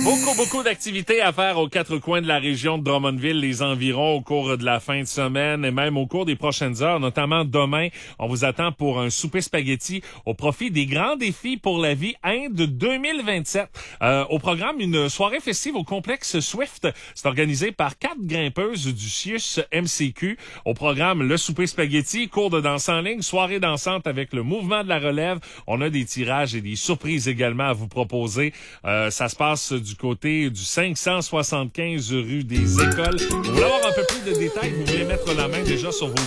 Beaucoup d'activités à faire aux quatre coins de la région de Drummondville, les environs au cours de la fin de semaine et même au cours des prochaines heures, notamment demain. On vous attend pour un souper spaghetti au profit des grands défis pour la vie Inde 2027. Au programme, une soirée festive au complexe Swift. C'est organisé par 4 grimpeuses du CIUS MCQ. Au programme, le souper spaghetti, cours de danse en ligne, soirée dansante avec le mouvement de la relève. On a des tirages et des surprises également à vous proposer. Ça se passe du côté du 575 rue des Écoles. Vous voulez avoir un peu plus de détails, vous voulez mettre la main déjà sur vos